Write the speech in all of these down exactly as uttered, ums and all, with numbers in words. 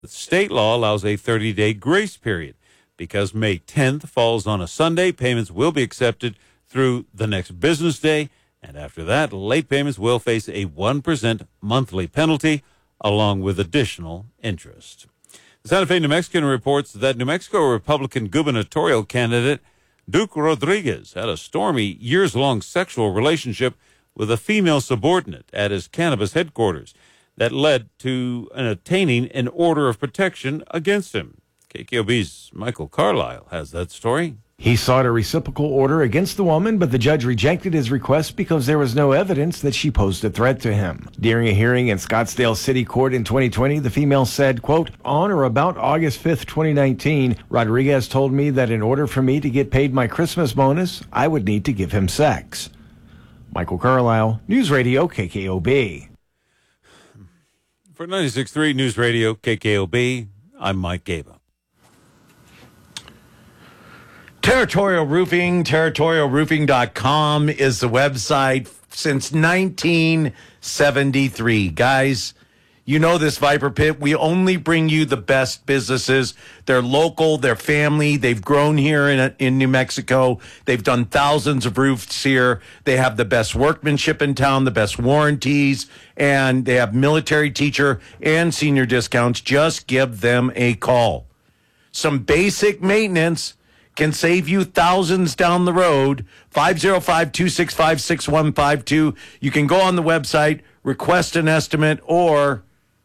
The state law allows a thirty-day grace period. Because May tenth falls on a Sunday, payments will be accepted through the next business day, and after that, late payments will face a one percent monthly penalty, along with additional interest. The Santa Fe New Mexican reports that New Mexico Republican gubernatorial candidate Duke Rodriguez had a stormy, years-long sexual relationship with a female subordinate at his cannabis headquarters that led to an attaining an order of protection against him. K K O B's Michael Carlisle has that story. He sought a reciprocal order against the woman, but the judge rejected his request because there was no evidence that she posed a threat to him. During a hearing in Scottsdale City Court in twenty twenty, the female said, quote, "On or about August fifth, twenty nineteen, Rodriguez told me that in order for me to get paid my Christmas bonus, I would need to give him sex." Michael Carlisle, News Radio K K O B. For ninety-six point three News Radio K K O B, I'm Mike Gaba. Territorial Roofing, territorial roofing dot com is the website since nineteen seventy-three. Guys, you know this Viper Pit. We only bring you the best businesses. They're local, they're family. They've grown here in, in New Mexico. They've done thousands of roofs here. They have the best workmanship in town, the best warranties, and they have military, teacher, and senior discounts. Just give them a call. Some basic maintenance can save you thousands down the road. five oh five, two six five, six one five two. You can go on the website, request an estimate, or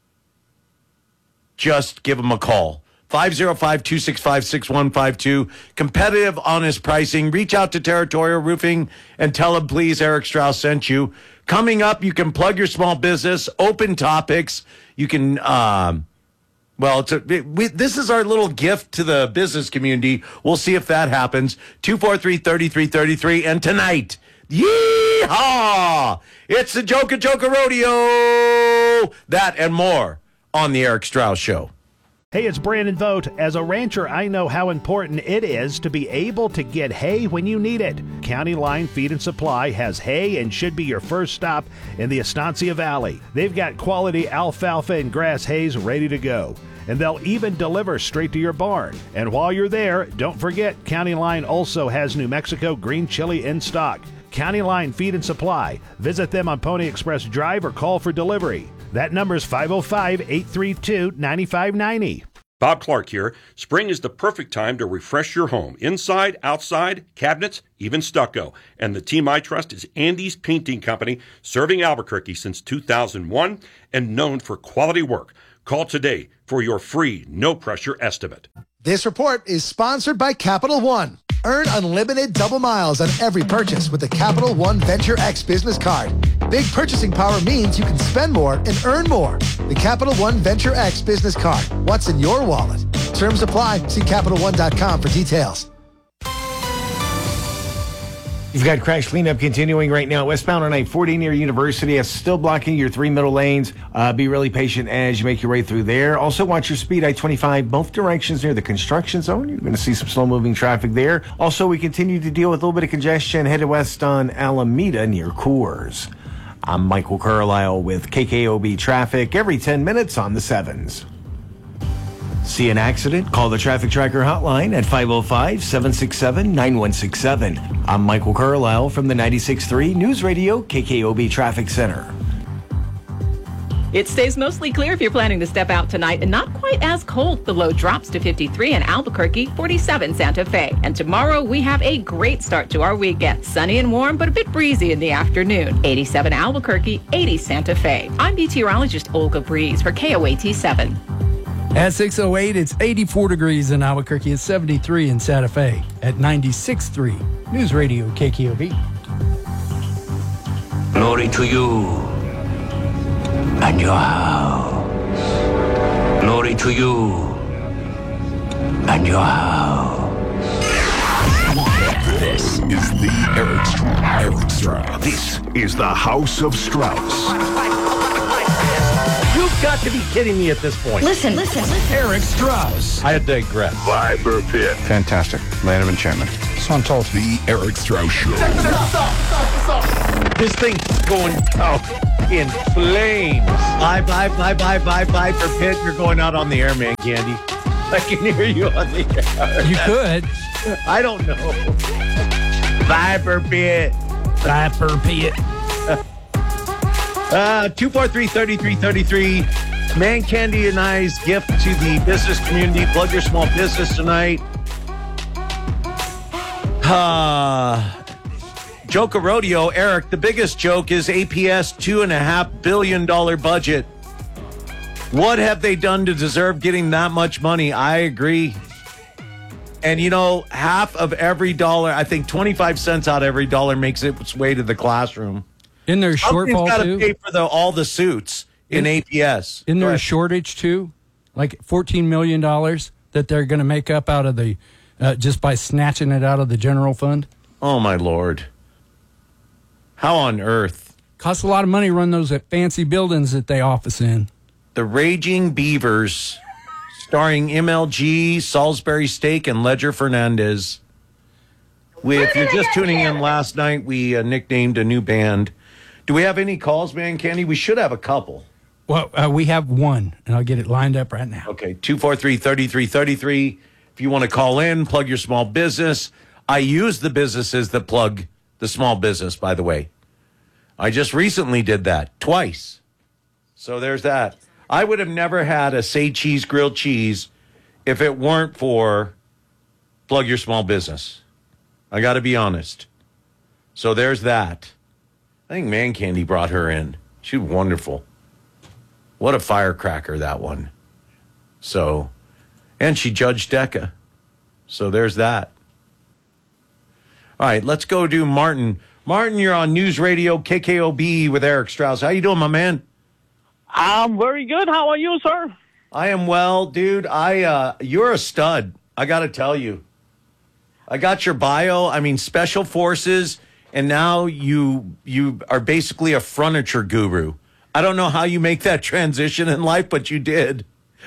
just give them a call. five oh five, two six five, six one five two. Competitive, honest pricing. Reach out to Territorial Roofing and tell them, please, Eric Strauss sent you. Coming up, you can plug your small business, open topics. You can... Um, Well, it's a, we, this is our little gift to the business community. We'll see if that happens. two four three, three three three three. And tonight, yee-haw! It's the Joker Joker Rodeo! That and more on the Eric Strauss Show. Hey, it's Brandon Vogt. As a rancher, I know how important it is to be able to get hay when you need it. County Line Feed and Supply has hay and should be your first stop in the Estancia Valley. They've got quality alfalfa and grass hays ready to go, and they'll even deliver straight to your barn. And while you're there, don't forget, County Line also has New Mexico green chili in stock. County Line Feed and Supply. Visit them on Pony Express Drive or call for delivery. That number is five oh five, eight three two, nine five nine oh. Bob Clark here. Spring is the perfect time to refresh your home. Inside, outside, cabinets, even stucco. And the team I trust is Andy's Painting Company, serving Albuquerque since two thousand one and known for quality work. Call today for your free, no-pressure estimate. This report is sponsored by Capital One. Earn unlimited double miles on every purchase with the Capital One Venture X business card. Big purchasing power means you can spend more and earn more. The Capital One Venture X business card. What's in your wallet? Terms apply. See Capital One dot com for details. You've got crash cleanup continuing right now. Westbound on I forty near University is still blocking your three middle lanes. Uh, be really patient as you make your way through there. Also, watch your speed. I twenty-five, both directions near the construction zone. You're going to see some slow-moving traffic there. Also, we continue to deal with a little bit of congestion headed west on Alameda near Coors. I'm Michael Carlisle with K K O B Traffic every ten minutes on the sevens. See an accident? Call the Traffic Tracker hotline at five oh five, seven six seven, nine one six seven. I'm Michael Carlisle from the ninety-six point three News Radio K K O B Traffic Center. It stays mostly clear if you're planning to step out tonight and not quite as cold. The low drops to fifty-three in Albuquerque, forty-seven Santa Fe. And tomorrow we have a great start to our weekend. Sunny and warm, but a bit breezy in the afternoon. eighty-seven Albuquerque, eighty Santa Fe. I'm meteorologist Olga Breeze for K O A T seven. At six oh eight, it's eighty-four degrees in Albuquerque. It's seventy-three in Santa Fe. At ninety-six point three News Radio K K O B. Glory to you and your house. Glory to you and your house. This is the Eric Strauss. Eric Strauss. This is the House of Strauss. You've got to be kidding me at this point. Listen, listen, listen. Eric Strauss. I digress. Viper Pit. Fantastic. Land of enchantment. So I'm told. The Eric Strauss Show. Check this out. This thing's going out. in flames. Bye, bye, bye, bye, bye, bye for Pitt. You're going out on the air, man, Candy. I can hear you on the air. You could. I don't know. Viper Pitt. Viper Pitt. Uh, two four three, three three three three. Man Candy and I's gift to the business community. Plug your small business tonight. Uh, joke of rodeo, Eric. The biggest joke is A P S two and a half billion dollar budget. What have they done to deserve getting that much money? I agree. And you know, half of every dollar, I think twenty-five cents out of every dollar makes its way to the classroom. In their shortfall got too. to pay for the, all the suits in, in A P S. In their shortage too, like fourteen million dollars that they're going to make up out of the uh, just by snatching it out of the general fund. Oh my Lord! How on earth? Costs a lot of money to run those fancy buildings that they office in. The Raging Beavers, starring M L G, Salisbury Steak, and Ledger Fernandez. We, if you're just tuning in last night, we uh, nicknamed a new band. Do we have any calls, man, Candy? We should have a couple. Well, uh, we have one, and I'll get it lined up right now. Okay, two four three, three three three three. If you want to call in, plug your small business. I use the businesses that plug the small business, by the way. I just recently did that twice. So there's that. I would have never had a Say Cheese grilled cheese if it weren't for plug your small business. I got to be honest. So there's that. I think Man Candy brought her in. She was wonderful. What a firecracker, that one. So, and she judged Decca. So there's that. All right, let's go to Martin. Martin, you're on News Radio K K O B with Eric Strauss. How you doing, my man? I'm very good. How are you, sir? I am well, dude. I uh, you're a stud. I got to tell you. I got your bio. I mean, Special Forces, and now you you are basically a furniture guru. I don't know how you make that transition in life, but you did.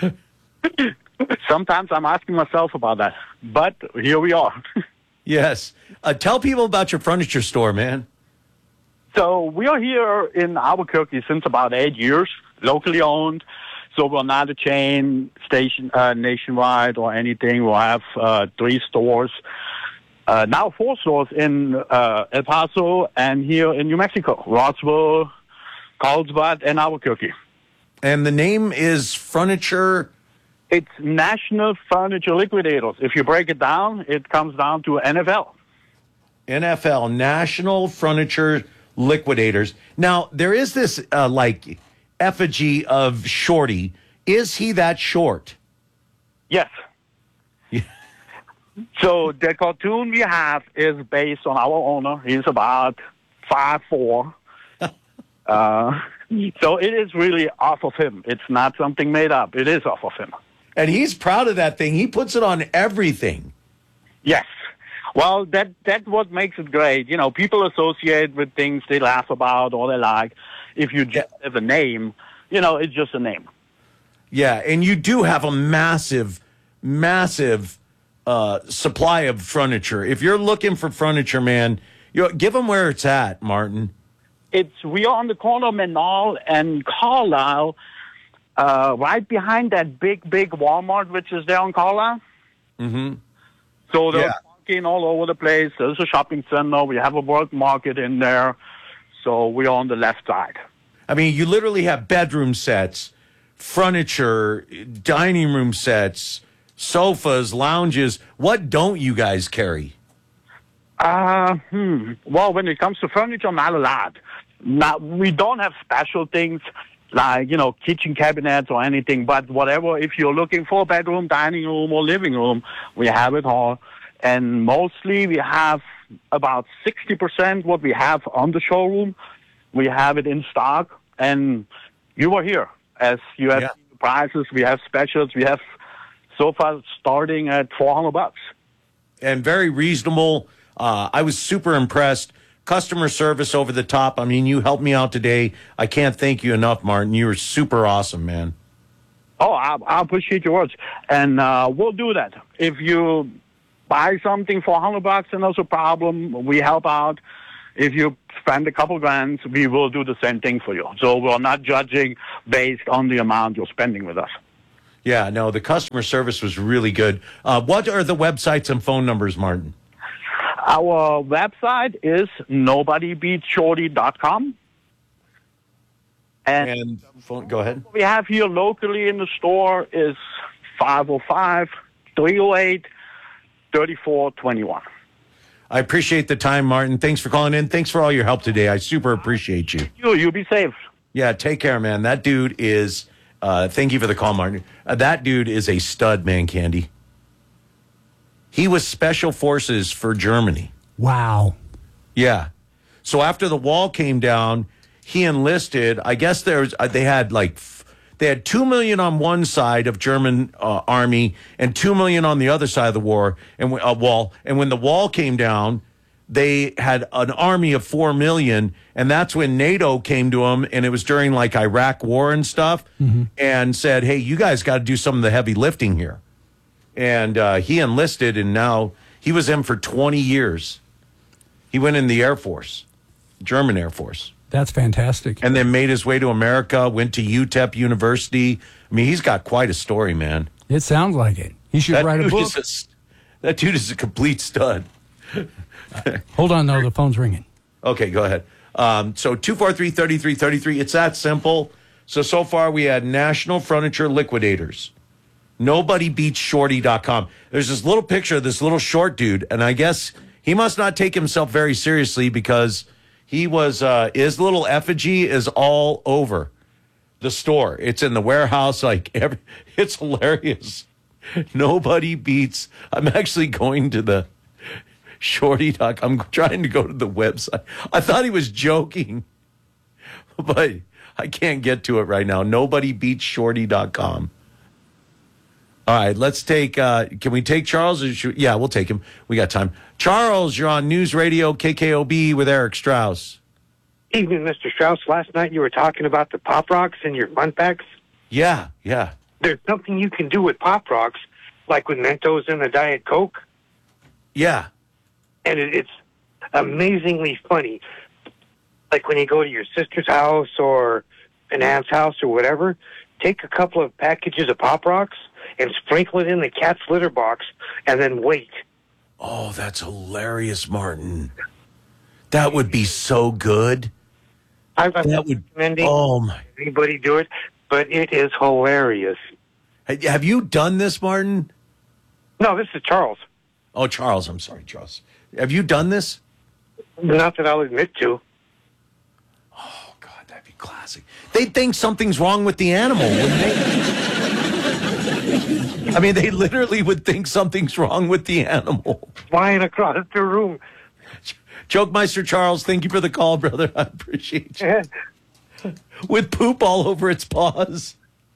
Sometimes I'm asking myself about that, but here we are. Yes. Uh, tell people about your furniture store, man. So we are here in Albuquerque since about eight years, locally owned. So we're not a chain station uh, nationwide or anything. We'll have uh, three stores, uh, now four stores in uh, El Paso and here in New Mexico, Roswell, Carlsbad, and Albuquerque. And the name is Furniture? It's National Furniture Liquidators. If you break it down, it comes down to N F L. N F L, National Furniture Liquidators. Now, there is this, uh, like, effigy of Shorty. Is he that short? Yes. Yeah. So the cartoon we have is based on our owner. He's about five foot four. uh, so it is really off of him. It's not something made up. It is off of him. And he's proud of that thing. He puts it on everything. Yes. Well, that that's what makes it great. You know, people associate with things they laugh about or they like. If you just have a name, you know, it's just a name. Yeah, and you do have a massive, massive uh, supply of furniture. If you're looking for furniture, man, you give them where it's at, Martin. It's we are on the corner of Menal and Carlisle, uh, right behind that big, big Walmart, which is there on Carlisle. Mm-hmm. So there's Yeah. parking all over the place. There's a shopping center. We have a work market in there. So we're on the left side. I mean, you literally have bedroom sets, furniture, dining room sets, sofas, lounges. What don't you guys carry? Uh, hmm. Well, when it comes to furniture, not a lot. Not, we don't have special things like, you know, kitchen cabinets or anything, but whatever, if you're looking for a bedroom, dining room, or living room, we have it all. And mostly we have about sixty percent what we have on the showroom. We have it in stock, and you were here. As you have Yeah. seen the prices, we have specials. We have sofas starting at four hundred bucks. And very reasonable. Uh, I was super impressed. Customer service over the top. I mean, you helped me out today. I can't thank you enough, Martin. You were super awesome, man. Oh, I, I appreciate your words. And uh, we'll do that. If you buy something for one hundred bucks and there's a problem, we help out. if you spend a couple grand, we will do the same thing for you. So we're not judging based on the amount you're spending with us. Yeah, no, the customer service was really good. Uh, what are the websites and phone numbers, Martin? Our website is nobody beats shorty dot com. And, and phone, go ahead. What we have here locally in the store is five oh five, three oh eight, thirty-four twenty-one. I appreciate the time, Martin. Thanks for calling in. Thanks for all your help today. I super appreciate you. You, you be safe. Yeah, take care, man. That dude is, uh, thank you for the call, Martin. Uh, that dude is a stud, man, Candy. He was special forces for Germany. Wow. Yeah. So after the wall came down, he enlisted. I guess there was, uh, they had like, f- they had two million on one side of German uh, army and two million on the other side of the war and uh, wall. And when the wall came down, they had an army of four million. And that's when NATO came to them. And it was during like Iraq war and stuff, mm-hmm. and said, hey, you guys got to do some of the heavy lifting here. And uh, he enlisted, and now he was in for twenty years. He went in the Air Force, German Air Force. That's fantastic. And then made his way to America, went to U T E P University. I mean, he's got quite a story, man. It sounds like it. He should that write a book. A, that dude is a complete stud. Hold on, though. The phone's ringing. Okay, go ahead. Um, so two four three, three three three three. It's that simple. So, so far we had National Furniture Liquidators. nobody beats shorty dot com. There's this little picture of this little short dude, and I guess he must not take himself very seriously because he was, uh, his little effigy is all over the store. It's in the warehouse. Like, every, it's hilarious. Nobody beats. I'm actually going to the shorty dot com. I'm trying to go to the website. I thought he was joking, but I can't get to it right now. nobody beats shorty dot com. All right, let's take, uh, can we take Charles? Or should, yeah, we'll take him. We got time. Charles, you're on News Radio K K O B with Eric Strauss. Evening, Mister Strauss. Last night you were talking about the Pop Rocks in your fun packs. Yeah, yeah. There's something you can do with Pop Rocks, like with Mentos and the Diet Coke. Yeah. And it, it's amazingly funny. Like when you go to your sister's house or an aunt's house or whatever, take a couple of packages of Pop Rocks and sprinkle it in the cat's litter box, and then wait. Oh, that's hilarious, Martin. That would be so good. I'm not that would, recommending oh my. anybody do it, but it is hilarious. Have you done this, Martin? No, this is Charles. Oh, Charles. I'm sorry, Charles. Have you done this? Not that I'll admit to. Oh, God, that'd be classic. They'd think something's wrong with the animal, wouldn't they? I mean, they literally would think something's wrong with the animal. Flying across the room. Jokemeister Charles, thank you for the call, brother. I appreciate you. With poop all over its paws.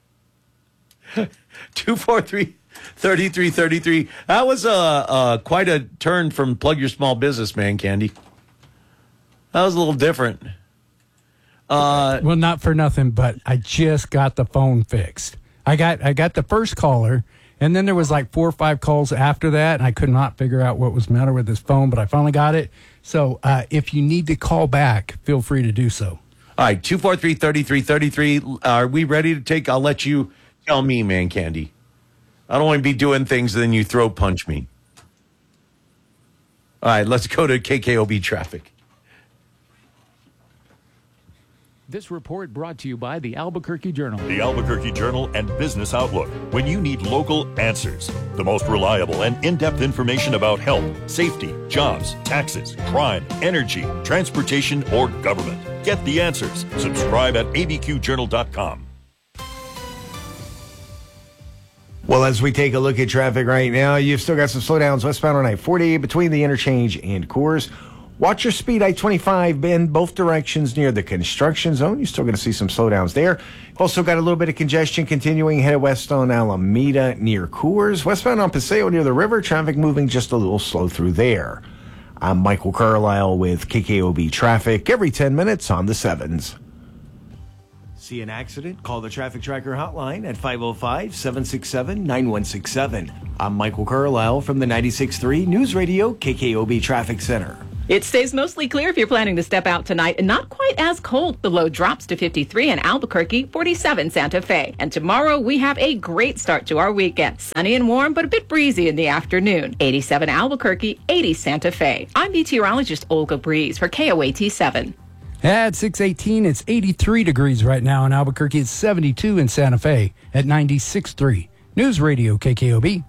two four three, three three three three. That was a, a quite a turn from Plug Your Small Business, man, Candy. That was a little different. Uh, well, not for nothing, but I just got the phone fixed. I got I got the first caller, and then there was like four or five calls after that, and I could not figure out what was the matter with this phone, but I finally got it. So uh, if you need to call back, feel free to do so. All right, two four three, three three three three. Are we ready to take? I'll let you tell me, man, Candy. I don't want to be doing things and then you throw punch me. All right, let's go to K K O B traffic. This report brought to you by the Albuquerque Journal. The Albuquerque Journal and Business Outlook. When you need local answers, the most reliable and in-depth information about health, safety, jobs, taxes, crime, energy, transportation, or government. Get the answers. Subscribe at A B Q journal dot com. Well, as we take a look at traffic right now, you've still got some slowdowns westbound on I forty between the interchange and Coors. Watch your speed, I twenty-five bend both directions near the construction zone. You're still going to see some slowdowns there. Also got a little bit of congestion continuing headed west on Alameda near Coors. Westbound on Paseo near the river, traffic moving just a little slow through there. I'm Michael Carlisle with K K O B Traffic every ten minutes on the sevens. See an accident? Call the Traffic Tracker hotline at five oh five, seven six seven, nine one six seven. I'm Michael Carlisle from the ninety-six point three News Radio K K O B Traffic Center. It stays mostly clear if you're planning to step out tonight and not quite as cold. The low drops to fifty-three in Albuquerque, forty-seven Santa Fe. And tomorrow we have a great start to our weekend. Sunny and warm, but a bit breezy in the afternoon. eighty-seven Albuquerque, eighty Santa Fe. I'm meteorologist Olga Breeze for K O A T seven. At six eighteen, it's eighty-three degrees right now in Albuquerque. It's seventy-two in Santa Fe at ninety-six point three. News Radio K K O B.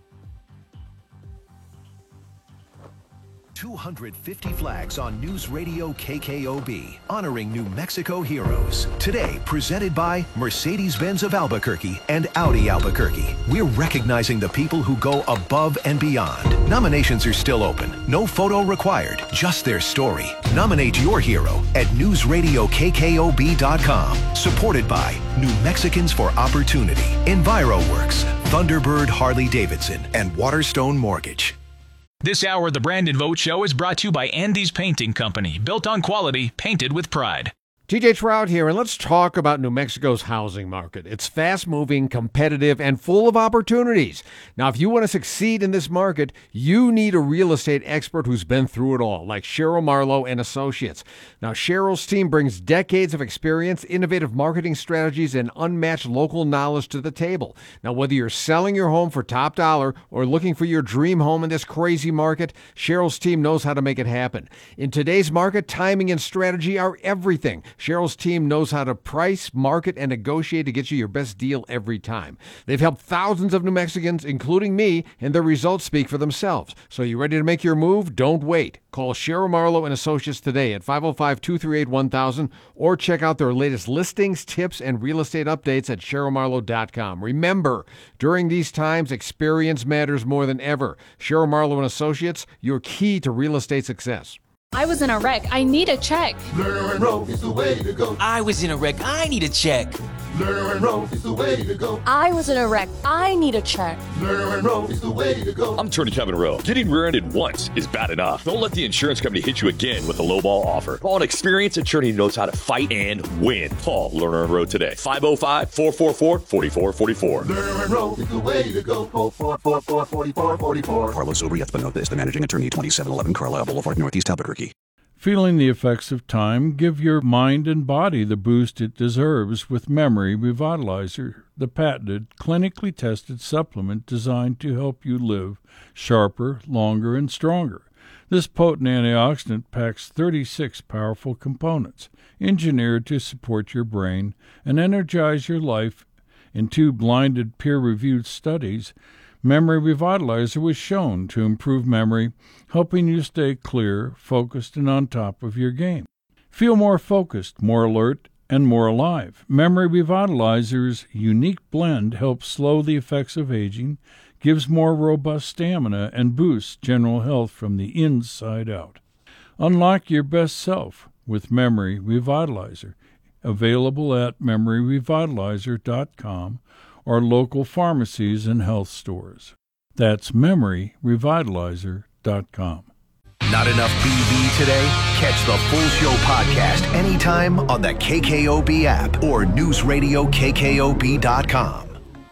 two hundred fifty flags on News Radio K K O B, honoring New Mexico heroes. Today, presented by Mercedes-Benz of Albuquerque and Audi Albuquerque. We're recognizing the people who go above and beyond. Nominations are still open. No photo required, just their story. Nominate your hero at news radio k k o b dot com. Supported by New Mexicans for Opportunity, EnviroWorks, Thunderbird Harley-Davidson, and Waterstone Mortgage. This hour of the Brandon Vogt Show is brought to you by Andy's Painting Company, built on quality, painted with pride. T J Trout here, and let's talk about New Mexico's housing market. It's fast-moving, competitive, and full of opportunities. Now, if you want to succeed in this market, you need a real estate expert who's been through it all, like Cheryl Marlowe and Associates. Now, Cheryl's team brings decades of experience, innovative marketing strategies, and unmatched local knowledge to the table. Now, whether you're selling your home for top dollar or looking for your dream home in this crazy market, Cheryl's team knows how to make it happen. In today's market, timing and strategy are everything. Cheryl's team knows how to price, market, and negotiate to get you your best deal every time. They've helped thousands of New Mexicans, including me, and their results speak for themselves. So you ready to make your move? Don't wait. Call Cheryl Marlowe and Associates today at five oh five, two three eight, one thousand or check out their latest listings, tips, and real estate updates at cheryl marlowe dot com. Remember, during these times, experience matters more than ever. Cheryl Marlowe and Associates, your key to real estate success. I was in a wreck. I need a check. Lerner and Rowe is the way to go. I was in a wreck. I need a check. Lerner and Rowe is the way to go. I was in a wreck. I need a check. Lerner and Rowe is the way to go. I'm Attorney Kevin Rowe. Getting rear-ended once is bad enough. Don't let the insurance company hit you again with a lowball offer. Call an experienced attorney who knows how to fight and win. Call Lerner and Rowe today. five oh five, four four four, four four four four. Lerner and Rowe is the way to go. four four four, four four four four. Carlos Obrieth is the managing attorney, twenty-seven eleven Carlisle Boulevard, Northeast Albuquerque. Feeling the effects of time, give your mind and body the boost it deserves with Memory Revitalizer, the patented, clinically tested supplement designed to help you live sharper, longer, and stronger. This potent antioxidant packs thirty-six powerful components, engineered to support your brain and energize your life. In two blinded, peer-reviewed studies, Memory Revitalizer was shown to improve memory, helping you stay clear, focused, and on top of your game. Feel more focused, more alert, and more alive. Memory Revitalizer's unique blend helps slow the effects of aging, gives more robust stamina, and boosts general health from the inside out. Unlock your best self with Memory Revitalizer, available at memory revitalizer dot com or local pharmacies and health stores. That's memory revitalizer dot com. Not enough B V today? Catch the full show podcast anytime on the K K O B app or news radio k k o b dot com.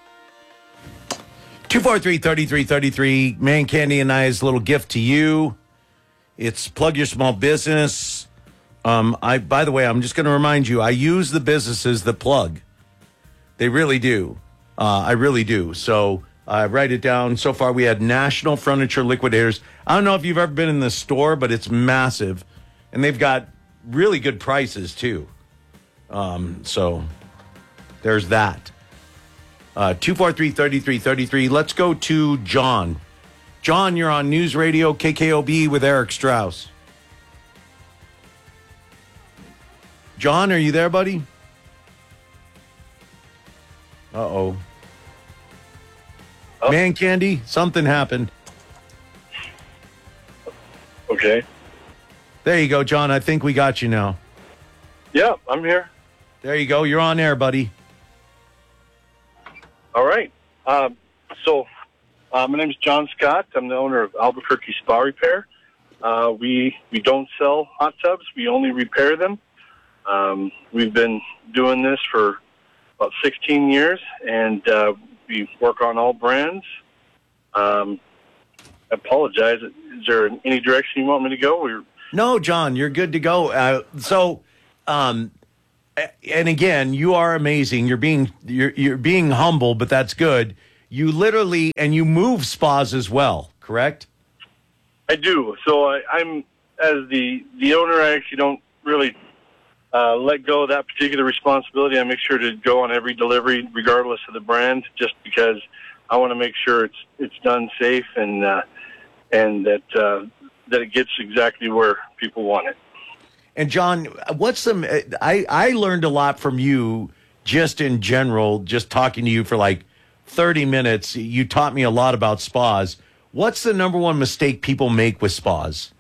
two four three, three three three three. Man Candy and I's little gift to you. It's plug your small business. Um, I, by the way, I'm just going to remind you, I use the businesses that plug. They really do. Uh, I really do. So uh, write it down. So far, we had National Furniture Liquidators. I don't know if you've ever been in the store, but it's massive. And they've got really good prices, too. Um, so there's that. Uh, two four three, three three three three. Let's go to John. John, you're on News Radio K K O B with Eric Strauss. John, are you there, buddy? Uh-oh. Oh. Man Candy, something happened. Okay. There you go, John. I think we got you now. Yeah, I'm here. There you go. You're on air, buddy. All right. Um, so, uh, my name is John Scott. I'm the owner of Albuquerque Spa Repair. Uh, we we don't sell hot tubs. We only repair them. Um, we've been doing this for about sixteen years, and uh, we work on all brands. Um, I apologize. Is there any direction you want me to go? We're No, John, you're good to go. Uh, so, um, and again, you are amazing. You're being you're you're being humble, but that's good. You literally and you move spas as well, correct? I do. So I, I'm as the the owner. I actually don't really uh, let go of that particular responsibility. I make sure to go on every delivery, regardless of the brand, just because I want to make sure it's it's done safe and uh, and that uh, that it gets exactly where people want it. And John, what's some? I I learned a lot from you just in general, just talking to you for like thirty minutes. You taught me a lot about spas. What's the number one mistake people make with spas?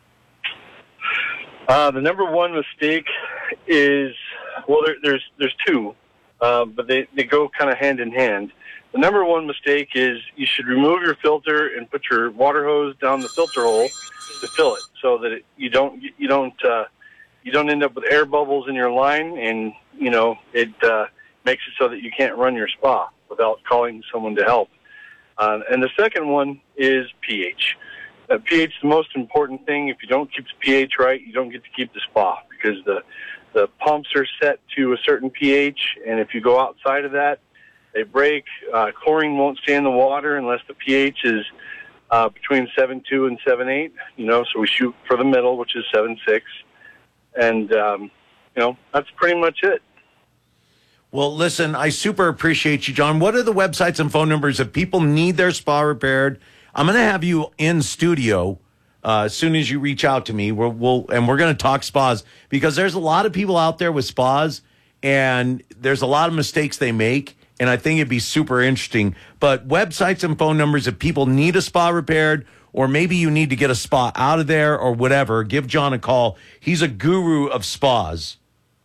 Uh, the number one mistake is, well, there, there's there's two, uh, but they, they go kind of hand in hand. The number one mistake is you should remove your filter and put your water hose down the filter hole to fill it, so that it, you don't you don't uh, you don't end up with air bubbles in your line, and you know it uh, makes it so that you can't run your spa without calling someone to help. Uh, and the second one is pH. Uh, pH is the most important thing. If you don't keep the pH right, you don't get to keep the spa, because the the pumps are set to a certain pH, and if you go outside of that, they break. Uh, chlorine won't stay in the water unless the pH is uh, between seven point two and seven point eight. You know, so we shoot for the middle, which is seven point six, and um, you know that's pretty much it. Well, listen, I super appreciate you, John. What are the websites and phone numbers if people need their spa repaired? I'm going to have you in studio uh, as soon as you reach out to me. We'll, we'll and we're going to talk spas, because there's a lot of people out there with spas, and there's a lot of mistakes they make, and I think it'd be super interesting. But websites and phone numbers if people need a spa repaired, or maybe you need to get a spa out of there or whatever, give John a call. He's a guru of spas.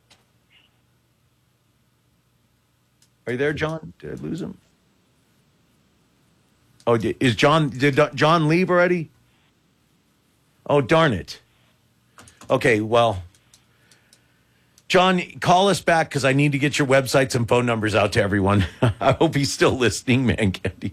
Are you there, John? Did I lose him? Oh, is John, did John leave already? Oh, darn it. Okay, well, John, call us back, because I need to get your websites and phone numbers out to everyone. I hope he's still listening, man, Candy.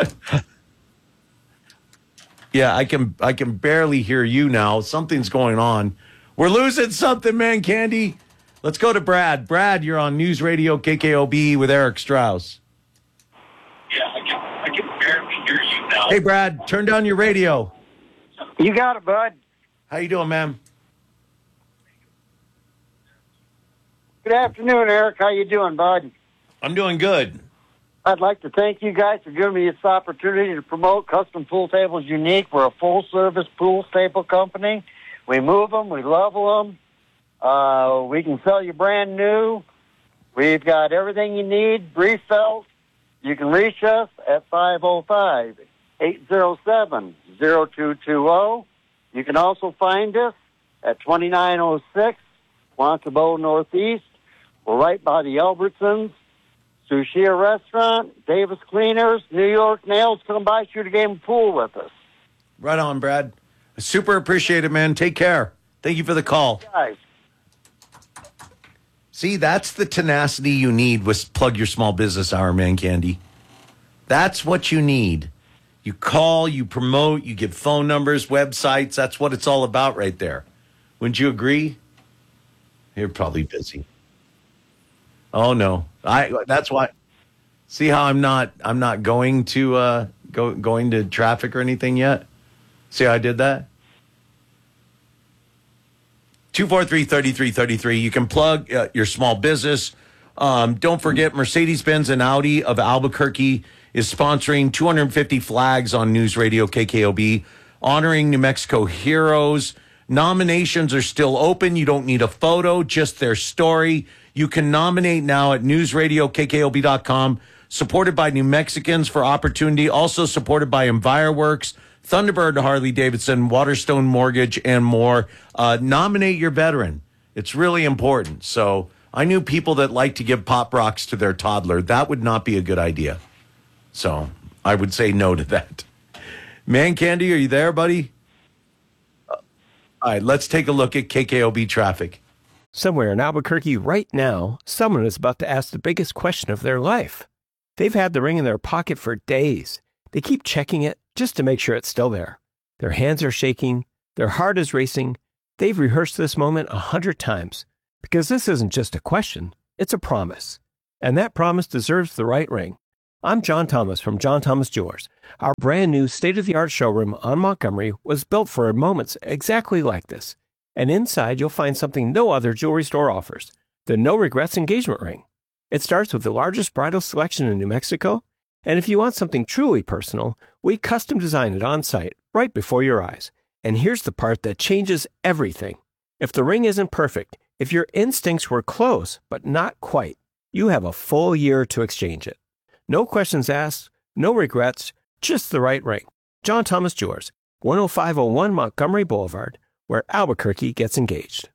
Yeah, I can I can barely hear you now. Something's going on. We're losing something, man, Candy. Let's go to Brad. Brad, you're on News Radio K K O B with Eric Strauss. Yeah, I can, I can barely hear you now. Hey, Brad, turn down your radio. You got it, bud. How you doing, man? Good afternoon, Eric. How you doing, bud? I'm doing good. I'd like to thank you guys for giving me this opportunity to promote Custom Pool Tables Unique. We're a full-service pool staple company. We move them. We level them. Uh, we can sell you brand new. We've got everything you need, brief felt. You can reach us at five oh five, eight oh seven, oh two two oh. You can also find us at twenty-nine oh six, Quantabo Northeast. We're right by the Albertsons, Sushia Restaurant, Davis Cleaners, New York Nails. Come by, shoot a game of pool with us. Right on, Brad. I super appreciate it, man. Take care. Thank you for the call. Guys. See, that's the tenacity you need with Plug Your Small Business Hour, man, Candy. That's what you need. You call, you promote, you give phone numbers, websites. That's what it's all about right there. Wouldn't you agree? You're probably busy. Oh no, I. That's why. See how I'm not. I'm not going to uh, go going to traffic or anything yet. See how I did that? two four three, three three three three. You can plug uh, your small business. Um, don't forget, Mercedes-Benz and Audi of Albuquerque is sponsoring two hundred fifty flags on News Radio K K O B, honoring New Mexico heroes. Nominations are still open. You don't need a photo, just their story. You can nominate now at news radio k k o b dot com. Supported by New Mexicans for Opportunity. Also supported by EnviroWorks, Thunderbird Harley Davidson, Waterstone Mortgage, and more. Uh, nominate your veteran. It's really important. So I knew people that like to give Pop Rocks to their toddler. That would not be a good idea. So I would say no to that. Man Candy, are you there, buddy? Uh, all right, let's take a look at K K O B traffic. Somewhere in Albuquerque right now, someone is about to ask the biggest question of their life. They've had the ring in their pocket for days. They keep checking it just to make sure it's still there. Their hands are shaking, their heart is racing, They've rehearsed this moment a hundred times because this isn't just a question, it's a promise. And that promise deserves the right ring. I'm John Thomas from John Thomas Jewelers. Our brand new state-of-the-art showroom on Montgomery was built for moments exactly like this. And inside you'll find something no other jewelry store offers, the No Regrets engagement ring. It starts with the largest bridal selection in New Mexico, and if you want something truly personal, we custom design it on site right before your eyes. And here's the part that changes everything. If the ring isn't perfect, if your instincts were close but not quite, you have a full year to exchange it. No questions asked, no regrets, just the right ring. John Thomas Jewelers, one oh five oh one Montgomery Boulevard, where Albuquerque gets engaged.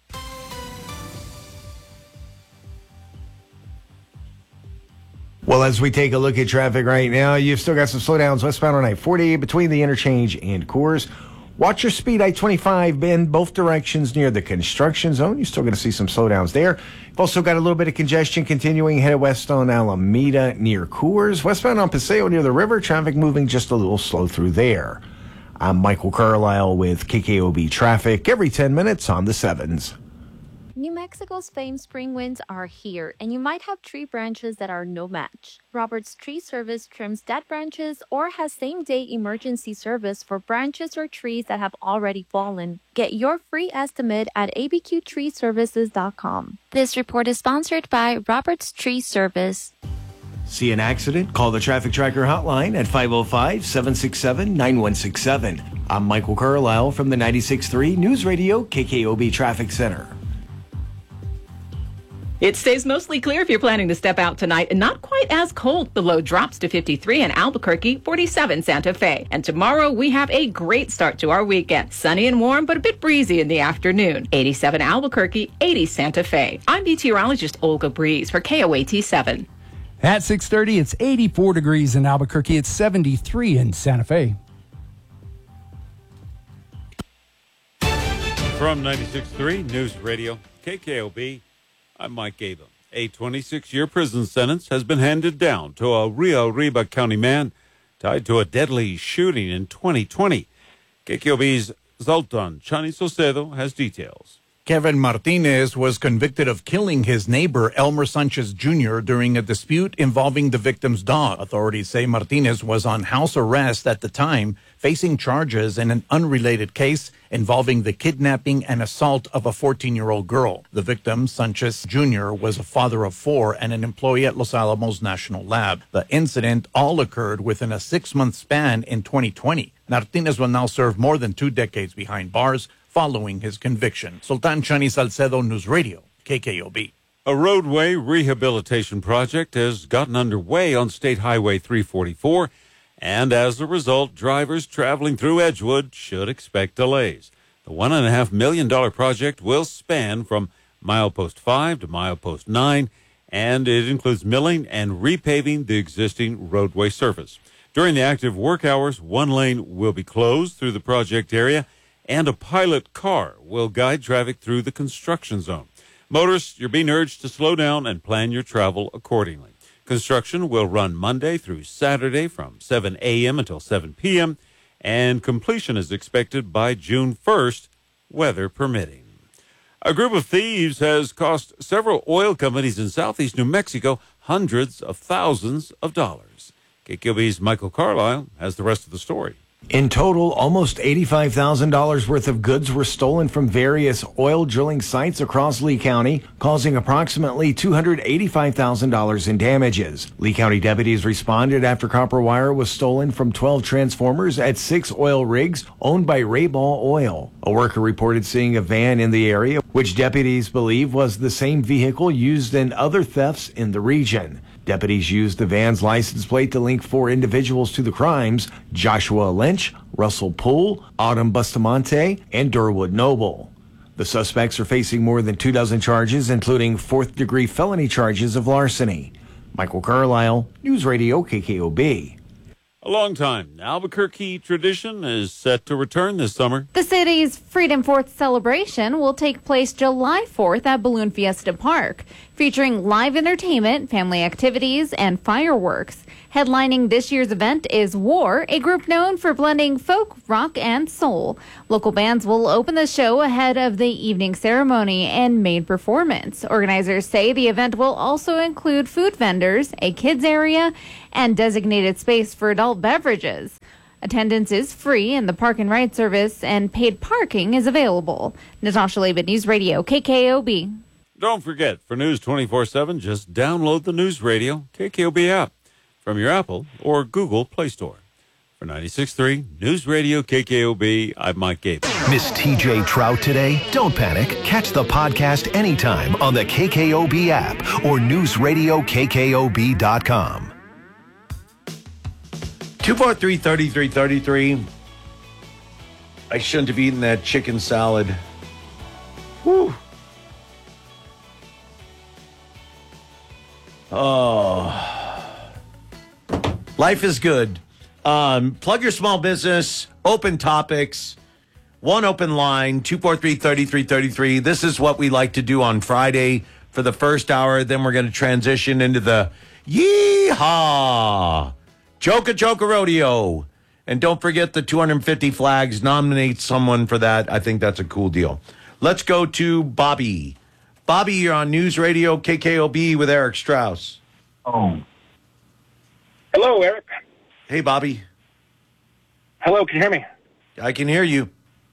Well, as we take a look at traffic right now, you've still got some slowdowns westbound on I forty between the interchange and Coors. Watch your speed, I twenty-five bend both directions near the construction zone. You're still going to see some slowdowns there. You've also got a little bit of congestion continuing headed west on Alameda near Coors. Westbound on Paseo near the river, traffic moving just a little slow through there. I'm Michael Carlisle with K K O B Traffic every ten minutes on the sevens. New Mexico's famed spring winds are here, and you might have tree branches that are no match. Roberts Tree Service trims dead branches or has same-day emergency service for branches or trees that have already fallen. Get your free estimate at a b q tree services dot com. This report is sponsored by Roberts Tree Service. See an accident? Call the Traffic Tracker hotline at five oh five, seven six seven, nine one six seven. I'm Michael Carlisle from the ninety-six point three News Radio K K O B Traffic Center. It stays mostly clear if you're planning to step out tonight and not quite as cold. The low drops to fifty-three in Albuquerque, forty-seven Santa Fe. And tomorrow we have a great start to our weekend. Sunny and warm, but a bit breezy in the afternoon. eighty-seven Albuquerque, eighty Santa Fe. I'm meteorologist Olga Breeze for K O A T seven. At six thirty, it's eighty-four degrees in Albuquerque. It's seventy-three in Santa Fe. From ninety-six point three News Radio K K O B, I'm Mike Gabum. A twenty-six-year prison sentence has been handed down to a Rio Arriba County man tied to a deadly shooting in twenty twenty. K K O B's Zoltan Chani Socedo has details. Kevin Martinez was convicted of killing his neighbor Elmer Sanchez Junior during a dispute involving the victim's dog. Authorities say Martinez was on house arrest at the time, facing charges in an unrelated case involving the kidnapping and assault of a fourteen-year-old girl. The victim, Sanchez Junior, was a father of four and an employee at Los Alamos National Lab. The incident all occurred within a six-month span in twenty twenty. Martinez will now serve more than two decades behind bars following his conviction. Sultan Chani Salcedo, News Radio, K K O B. A roadway rehabilitation project has gotten underway on State Highway three forty-four, and as a result, drivers traveling through Edgewood should expect delays. The one point five million dollars project will span from milepost five to milepost nine, and it includes milling and repaving the existing roadway surface. During the active work hours, one lane will be closed through the project area, and a pilot car will guide traffic through the construction zone. Motorists, you're being urged to slow down and plan your travel accordingly. Construction will run Monday through Saturday from seven a.m. until seven p.m., and completion is expected by June first, weather permitting. A group of thieves has cost several oil companies in southeast New Mexico hundreds of thousands of dollars. K K O B's Michael Carlisle has the rest of the story. In total, almost eighty-five thousand dollars worth of goods were stolen from various oil drilling sites across Lee County, causing approximately two hundred eighty-five thousand dollars in damages. Lee County deputies responded after copper wire was stolen from twelve transformers at six oil rigs owned by Rayball Oil. A worker reported seeing a van in the area, which deputies believe was the same vehicle used in other thefts in the region. Deputies used the van's license plate to link four individuals to the crimes: Joshua Lynch, Russell Poole, Autumn Bustamante, and Durwood Noble. The suspects are facing more than two dozen charges, including fourth-degree felony charges of larceny. Michael Carlisle, News Radio K K O B. A long-time Albuquerque tradition is set to return this summer. The city's Freedom Fourth celebration will take place July fourth at Balloon Fiesta Park. featuring live entertainment, family activities, and fireworks. Headlining this year's event is War, a group known for blending folk, rock, and soul. Local bands will open the show ahead of the evening ceremony and main performance. Organizers say the event will also include food vendors, a kids area, and designated space for adult beverages. Attendance is free, and the park and ride service and paid parking is available. Natasha Labin, News Radio, K K O B. Don't forget, for News twenty-four seven, just download the News Radio K K O B app from your Apple or Google Play Store. For ninety-six point three News Radio K K O B, I'm Mike Gable. Miss T J Trout today? Don't panic. Catch the podcast anytime on the K K O B app or news radio K K O B dot com. two four three, three three three three. I shouldn't have eaten that chicken salad. Whew. Oh. Life is good. Um, plug your small business, open topics, one open line, two four three, three three three three. This is what we like to do on Friday for the first hour. Then we're going to transition into the Yeehaw! Choka Choka Rodeo. And don't forget the two hundred fifty flags. Nominate someone for that. I think that's a cool deal. Let's go to Bobby. Bobby, you're on News Radio K K O B with Eric Strauss. Oh. Hello, Eric. Hey, Bobby. Hello, can you hear me? I can hear you.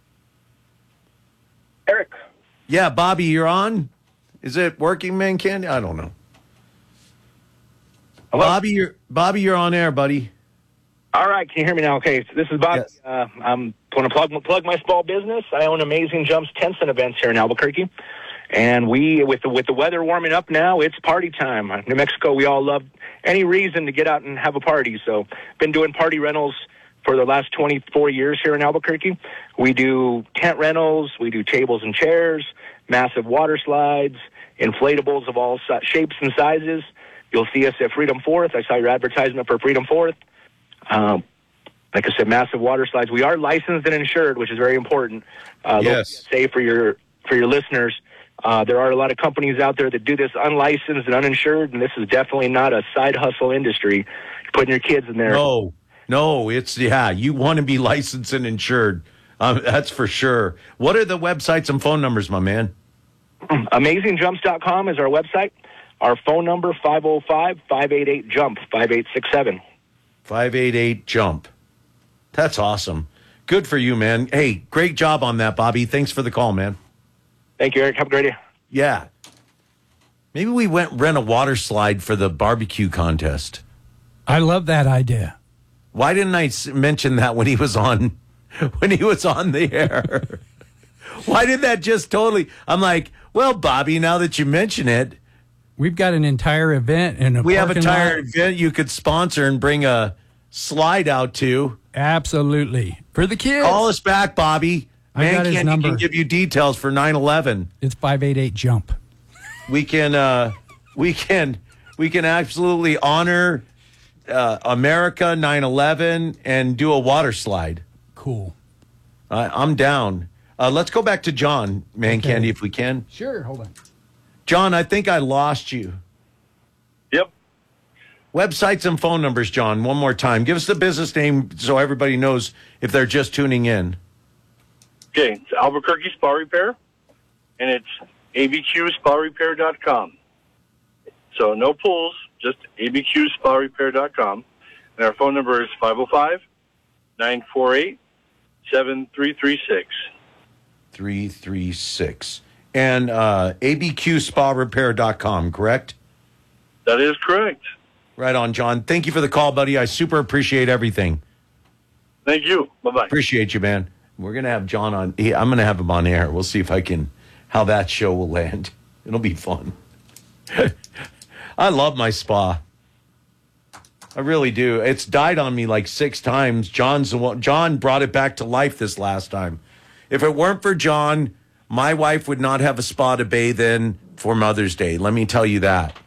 Eric. Yeah, Bobby, you're on? Is it working, man? Candy? I don't know. Hello? Bobby, you're Bobby, you're on air, buddy. All right, can you hear me now? Okay, so this is Bobby. Yes. Uh, I'm going to plug, plug my small business. I own Amazing Jumps Tents and Events here in Albuquerque. And we, with the, with the weather warming up now, it's party time. New Mexico, we all love any reason to get out and have a party. So been doing party rentals for the last twenty-four years here in Albuquerque. We do tent rentals. We do tables and chairs, massive water slides, inflatables of all shapes and sizes. You'll see us at Freedom Fourth. I saw your advertisement for Freedom Fourth. Um, like I said, massive water slides. We are licensed and insured, which is very important. Uh, yes. Say for your for your listeners. Uh, there are a lot of companies out there that do this unlicensed and uninsured, and this is definitely not a side hustle industry. You're putting your kids in there. No, no, it's, yeah, you want to be licensed and insured. Um, that's for sure. What are the websites and phone numbers, my man? amazing jumps dot com is our website. Our phone number, five oh five, five eight eight, JUMP, five eight six seven. five eight eight, JUMP. That's awesome. Good for you, man. Hey, great job on that, Bobby. Thanks for the call, man. Thank you, Eric. Have a great day. Yeah. Maybe we went rent a water slide for the barbecue contest. I love that idea. Why didn't I s- mention that when he was on when he was on the air? Why did that just totally? I'm like, well, Bobby, now that you mention it, we've got an entire event and a we have an parking entire lot. event you could sponsor and bring a slide out to. Absolutely. For the kids. Call us back, Bobby. I Man got his Candy number. can give you details for nine eleven. It's five eight eight, JUMP. We can, uh, we can, we can absolutely honor uh, America nine eleven and do a water slide. Cool. Uh, I'm down. Uh, let's go back to John, Man Okay. Candy, if we can. Sure, hold on. John, I think I lost you. Yep. Websites and phone numbers, John, one more time. Give us the business name so everybody knows if they're just tuning in. Okay, it's Albuquerque Spa Repair, and it's A B Q spa repair dot com. So no pools, just A B Q spa repair dot com. And our phone number is five oh five, nine four eight, seven three three six. three three six. And uh, A B Q spa repair dot com, correct? That is correct. Right on, John. Thank you for the call, buddy. I super appreciate everything. Thank you. Bye-bye. Appreciate you, man. We're going to have John on. he- I'm going to have him on air. We'll see if I can, how that show will land. It'll be fun. I love my spa. I really do. It's died on me like six times. John's the one, John brought it back to life this last time. If it weren't for John, my wife would not have a spa to bathe in for Mother's Day. Let me tell you that.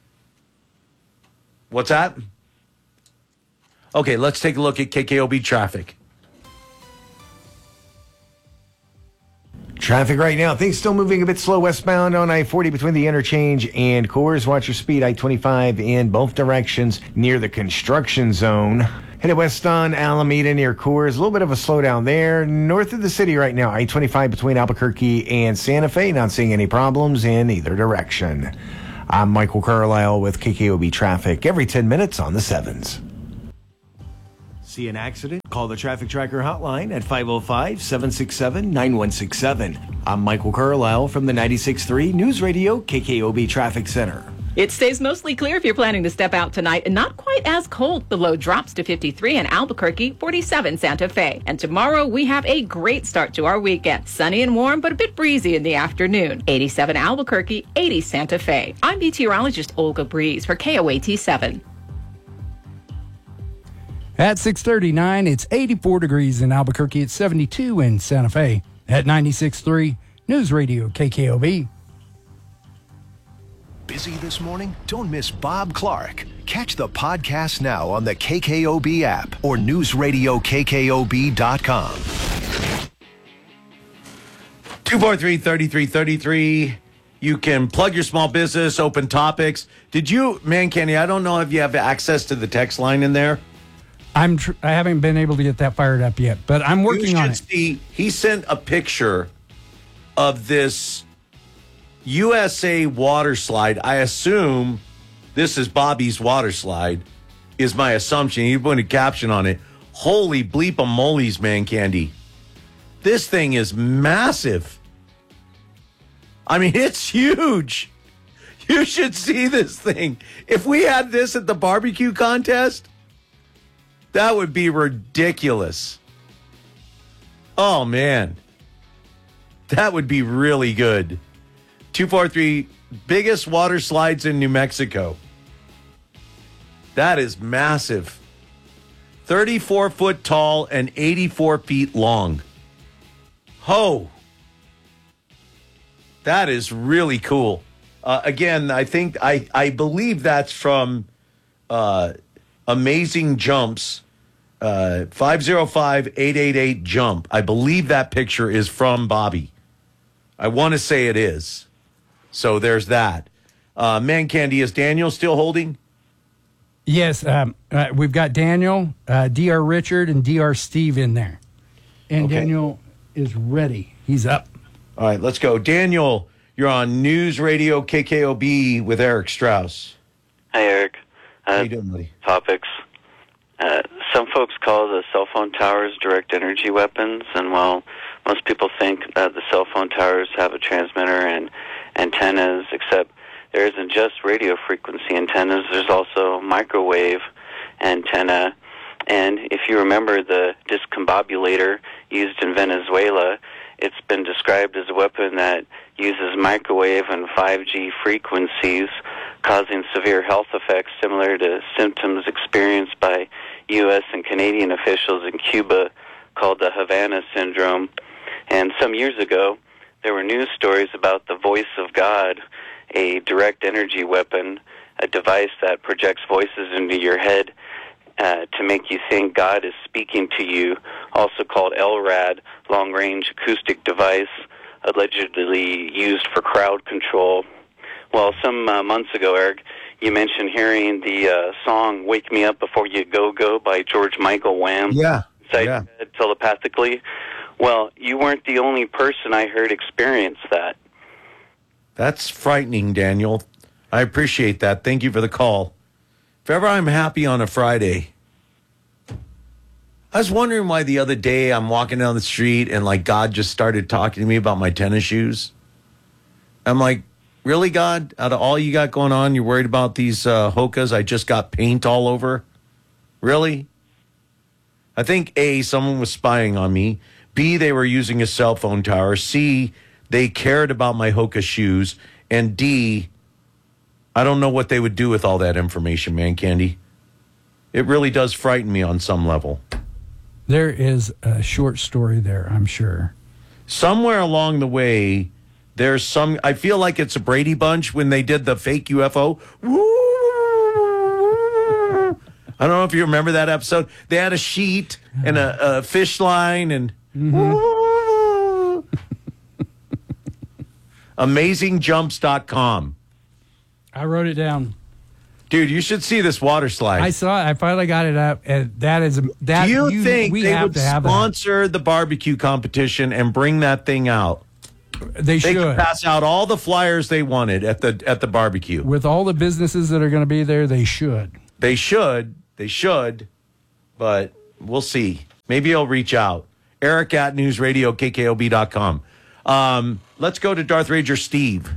What's that? Okay, let's take a look at K K O B traffic. Traffic right now. Things still moving a bit slow westbound on I forty between the interchange and Coors. Watch your speed. I twenty-five in both directions near the construction zone. Headed west on Alameda near Coors. A little bit of a slowdown there. North of the city right now. I twenty-five between Albuquerque and Santa Fe. Not seeing any problems in either direction. I'm Michael Carlisle with K K O B Traffic every ten minutes on the sevens. See an accident? Call the Traffic Tracker hotline at five oh five, seven six seven, nine one six seven. I'm Michael Carlisle from the ninety-six point three News Radio K K O B Traffic Center. It stays mostly clear if you're planning to step out tonight and not quite as cold. The low drops to fifty-three in Albuquerque, forty-seven Santa Fe. And tomorrow we have a great start to our weekend. Sunny and warm, but a bit breezy in the afternoon. eighty-seven Albuquerque, eighty Santa Fe. I'm meteorologist Olga Breeze for K O A T seven. At six thirty-nine, it's eighty-four degrees in Albuquerque. It's seventy-two in Santa Fe. At ninety-six point three News Radio K K O B. Busy this morning? Don't miss Bob Clark. Catch the podcast now on the K K O B app or news radio K K O B dot com. two four three, three three three three. You can plug your small business, open topics. Did you, man, Kenny, I don't know if you have access to the text line in there. I'm tr- I haven't been able to get that fired up yet, but I'm working on it. See, he sent a picture of this U S A water slide. I assume this is Bobby's water slide, is my assumption. He put a caption on it. Holy bleep-a-molies, man, Candy. This thing is massive. I mean, it's huge. You should see this thing. If we had this at the barbecue contest, that would be ridiculous. Oh, man. That would be really good. two four three, biggest water slides in New Mexico. That is massive. thirty-four foot tall and eighty-four feet long. Ho! That is really cool. Uh, again, I think, I, I believe that's from uh, Amazing Jumps, uh, five oh five, eight eight eight, JUMP. I believe that picture is from Bobby. I want to say it is. So there's that. Uh, Man Candy, is Daniel still holding? Yes, um, uh, we've got Daniel, uh, D R Richard, and D R Steve in there. And Okay. Daniel is ready. He's up. All right, let's go. Daniel, you're on News Radio K K O B with Eric Strauss. Hi, Eric. Uh, How you doing, buddy? Topics. Uh, some folks call the cell phone towers direct energy weapons, and while most people think that the cell phone towers have a transmitter and antennas, except there isn't just radio frequency antennas, there's also microwave antenna. And if you remember the discombobulator used in Venezuela, it's been described as a weapon that uses microwave and five G frequencies, causing severe health effects similar to symptoms experienced by U S and Canadian officials in Cuba called the Havana Syndrome. And some years ago, there were news stories about the Voice of God, a direct energy weapon, a device that projects voices into your head uh, to make you think God is speaking to you, also called L RAD, long-range acoustic device, allegedly used for crowd control. Well, some uh, months ago, Eric, you mentioned hearing the uh, song Wake Me Up Before You Go Go by George Michael Wham. Yeah. Inside yeah. your head telepathically. Well, you weren't the only person I heard experience that. That's frightening, Daniel. I appreciate that. Thank you for the call. If ever I'm happy on a Friday. I was wondering why the other day I'm walking down the street and like God just started talking to me about my tennis shoes. I'm like, really, God? Out of all you got going on, you're worried about these uh, Hokas I just got paint all over? Really? I think A, someone was spying on me. B, they were using a cell phone tower. C, they cared about my Hoka shoes. And D, I don't know what they would do with all that information, man, Candy. It really does frighten me on some level. There is a short story there, I'm sure. Somewhere along the way, there's some, I feel like it's a Brady Bunch when they did the fake U F O. I don't know if you remember that episode. They had a sheet and a, a fish line and... Mm-hmm. amazing jumps dot com. I wrote it down. Dude, you should see this water slide. I saw it. I finally got it up, and that is that. Do you, think we they have would to have sponsor the barbecue competition and bring that thing out? They They should could pass out all the flyers they wanted at the at the barbecue. with all the businesses that are going to be there. They should. They should. They should. But we'll see. Maybe he'll reach out. Eric at news radio K K O B dot com. Um, let's go to Darth Ranger Steve.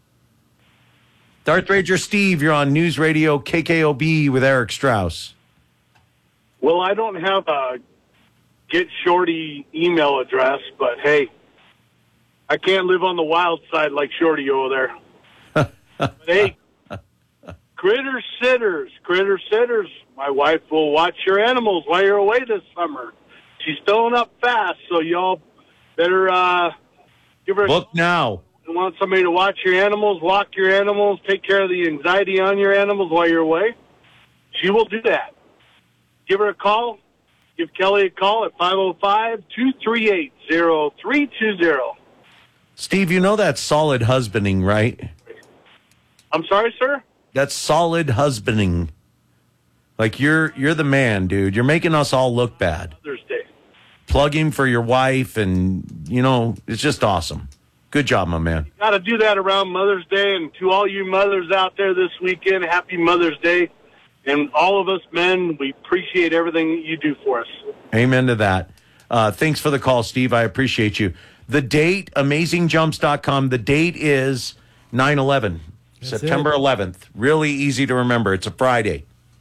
Darth Ranger Steve, you're on News Radio K K O B with Eric Strauss. Well, I don't have a Get Shorty email address, but hey, I can't live on the wild side like Shorty over there. But hey, critter sitters, critter sitters, my wife will watch your animals while you're away this summer. She's filling up fast, so y'all better uh, give her a Look now. You want somebody to watch your animals, walk your animals, take care of the anxiety on your animals while you're away? She will do that. Give her a call. Give Kelly a call at five oh five, two three eight, oh three two zero. Steve, you know that's solid husbanding, right? I'm sorry, sir? That's solid husbanding. Like you're you're the man, dude. You're making us all look bad. Mother's Day. Plugging for your wife, and you know, it's just awesome. Good job, my man. Got to do that around Mother's Day, and to all you mothers out there this weekend, happy Mother's Day. And all of us men, we appreciate everything that you do for us. Amen to that. Uh, thanks for the call, Steve. I appreciate you. The date, amazing jumps dot com. The date is nine eleven, September eleventh. Really easy to remember. It's a Friday.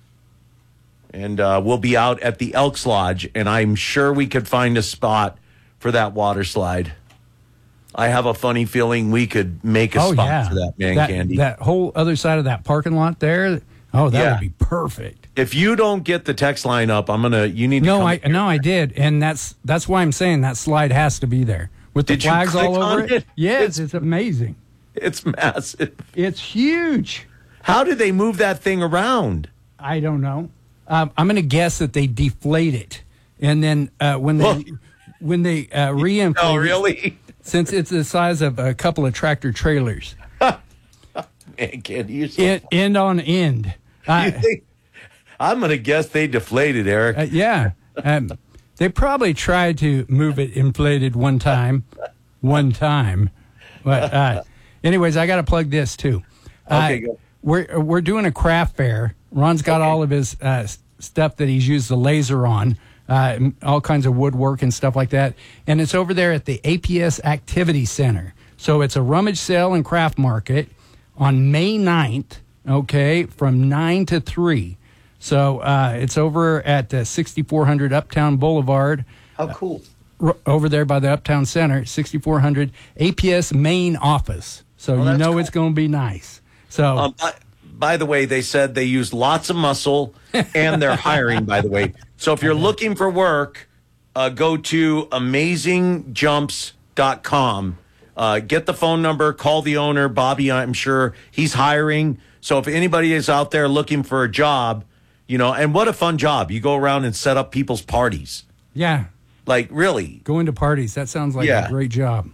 And uh, we'll be out at the Elks Lodge, and I'm sure we could find a spot for that water slide. I have a funny feeling we could make a Oh spot yeah, for that, man, that, Candy. That whole other side of that parking lot there. Oh, that Yeah. would be perfect. If you don't get the text line up, I'm gonna. You need to. No, come I no, I did, and that's that's why I'm saying that slide has to be there with the Did you flags click all on over it. it? Yes, it's, amazing. It's massive. It's huge. How did they move that thing around? I don't know. Um, I'm going to guess that they deflate it, and then uh, when they when they uh, reinflate. Oh, it, really? Since it's the size of a couple of tractor trailers. Man, Candy, you're so It, end on end. You think- I'm going to guess they deflated, Eric. Uh, yeah. Um, they probably tried to move it inflated one time. One time. But uh, anyways, I got to plug this too. Okay, Uh, go. We're, we're doing a craft fair. Ron's got all of his uh, s- stuff that he's used the laser on, uh, m- all kinds of woodwork and stuff like that. And it's over there at the A P S Activity Center. So it's a rummage sale and craft market on May ninth, okay, from nine to three. So uh, it's over at uh, sixty-four hundred Uptown Boulevard. How cool. R- over there by the Uptown Center, sixty-four hundred A P S main office. So Oh, you that's know cool. it's going to be nice. So Um, I, by the way, they said they use lots of muscle, and they're hiring, by the way. So if you're looking for work, uh, go to amazing jumps dot com. Uh, get the phone number, call the owner, Bobby, I'm sure he's hiring. So if anybody is out there looking for a job, you know, and what a fun job. You go around and set up people's parties. yeah, Like, really. going to parties. That sounds like Yeah. a great job.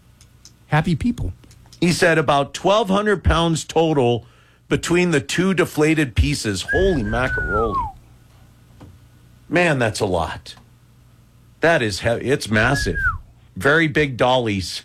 Happy people. He said about twelve hundred pounds total between the two deflated pieces. Holy macaroni. Man, that's a lot. That is heavy. It's massive. Very big dollies.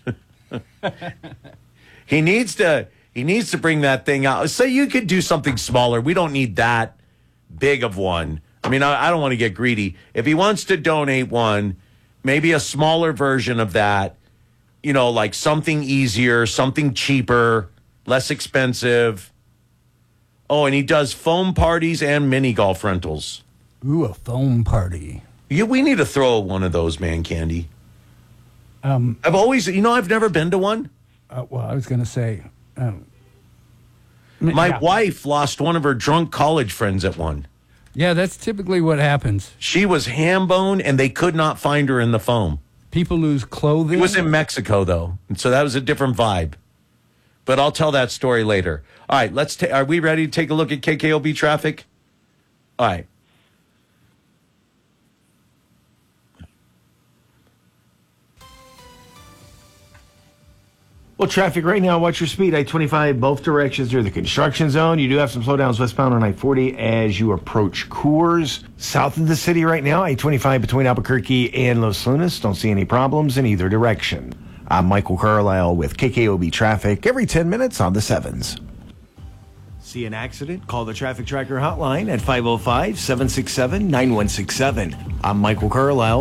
he needs to he needs to bring that thing out. Say you could do something smaller. We don't need that big of one. I mean, I, I don't want to get greedy. If he wants to donate one, maybe a smaller version of that, you know, like something easier, something cheaper, less expensive. Oh, and he does foam parties and mini golf rentals. Ooh, a foam party. Yeah, we need to throw one of those, man, Candy. Um, I've always, you know, I've never been to one. Uh, well, I was going to say, um, My yeah. wife lost one of her drunk college friends at one. Yeah, that's typically what happens. She was ham bone, and they could not find her in the foam. People lose clothing. It was in Mexico, though, and so that was a different vibe. But I'll tell that story later. All right, let's. Ta- are we ready to take a look at K K O B traffic? All right. Well, traffic right now, watch your speed. I twenty-five, both directions near the construction zone. You do have some slowdowns westbound on I forty as you approach Coors. South of the city right now, I twenty-five between Albuquerque and Los Lunas. Don't see any problems in either direction. I'm Michael Carlisle with K K O B Traffic every ten minutes on the sevens. See an accident? Call the Traffic Tracker hotline at five oh five, seven six seven, nine one six seven. I'm Michael Carlisle.